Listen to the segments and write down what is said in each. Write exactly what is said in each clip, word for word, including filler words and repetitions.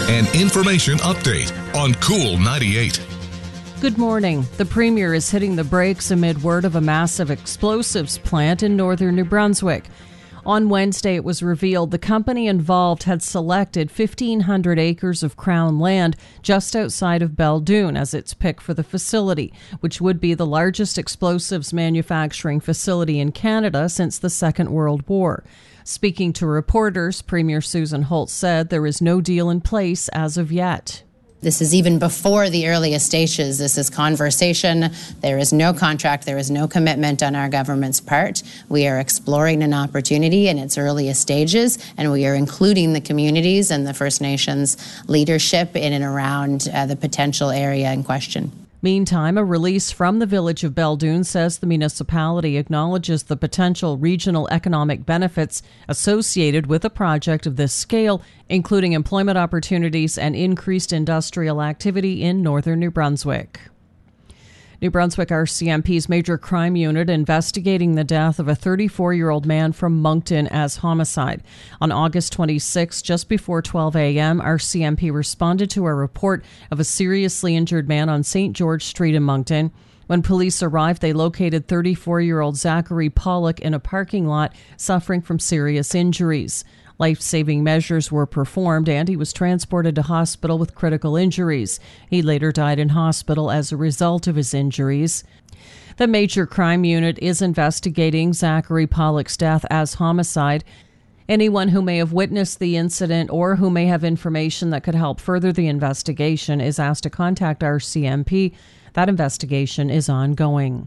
An information update on Cool ninety-eight. Good morning. The Premier is hitting the brakes amid word of a massive explosives plant in northern New Brunswick. On Wednesday, it was revealed the company involved had selected fifteen hundred acres of Crown land just outside of Beldoon as its pick for the facility, which would be the largest explosives manufacturing facility in Canada since the Second World War. Speaking to reporters, Premier Susan Holt said there is no deal in place as of yet. This is even before the earliest stages. This is conversation. There is no contract. There is no commitment on our government's part. We are exploring an opportunity in its earliest stages, and we are including the communities and the First Nations leadership in and around uh, the potential area in question. Meantime, a release from the village of Beldoon says the municipality acknowledges the potential regional economic benefits associated with a project of this scale, including employment opportunities and increased industrial activity in northern New Brunswick. New Brunswick R C M P's major crime unit investigating the death of a thirty-four-year-old man from Moncton as homicide. On August twenty-sixth, just before twelve a.m., R C M P responded to a report of a seriously injured man on Saint George Street in Moncton. When police arrived, they located thirty-four-year-old Zachary Pollock in a parking lot suffering from serious injuries. Life-saving measures were performed and he was transported to hospital with critical injuries. He later died in hospital as a result of his injuries. The major crime unit is investigating Zachary Pollock's death as homicide. Anyone who may have witnessed the incident or who may have information that could help further the investigation is asked to contact R C M P. That investigation is ongoing.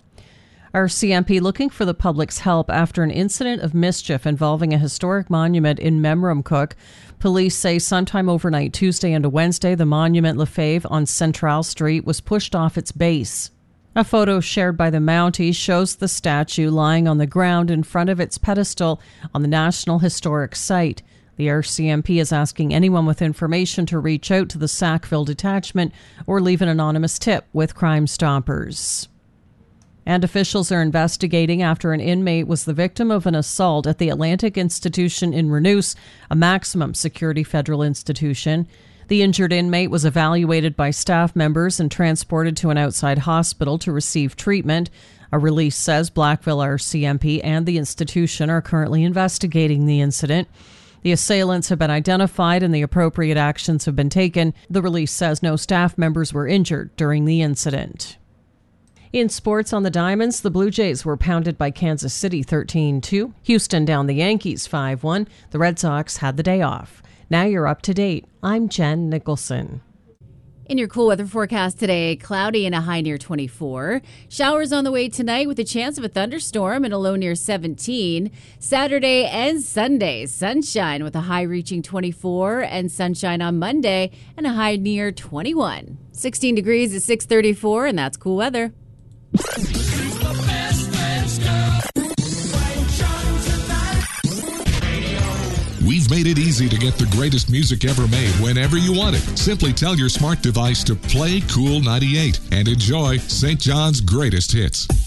R C M P looking for the public's help after an incident of mischief involving a historic monument in Memramcook. Police say sometime overnight Tuesday into Wednesday, the monument Lefebvre on Central Street was pushed off its base. A photo shared by the Mounties shows the statue lying on the ground in front of its pedestal on the National Historic Site. The R C M P is asking anyone with information to reach out to the Sackville Detachment or leave an anonymous tip with Crime Stoppers. And officials are investigating after an inmate was the victim of an assault at the Atlantic Institution in Renouse, a maximum security federal institution. The injured inmate was evaluated by staff members and transported to an outside hospital to receive treatment. A release says Blackville R C M P and the institution are currently investigating the incident. The assailants have been identified and the appropriate actions have been taken. The release says no staff members were injured during the incident. In sports on the Diamonds, the Blue Jays were pounded by Kansas City thirteen two. Houston down the Yankees five one. The Red Sox had the day off. Now you're up to date. I'm Jen Nicholson. In your cool weather forecast today, cloudy and a high near twenty-four. Showers on the way tonight with a chance of a thunderstorm and a low near seventeen. Saturday and Sunday, sunshine with a high reaching twenty-four and sunshine on Monday and a high near twenty-one. sixteen degrees is six thirty-four and that's cool weather. We've made it easy to get the greatest music ever made whenever you want it. Simply tell your smart device to play Cool ninety-eight and enjoy Saint John's greatest hits.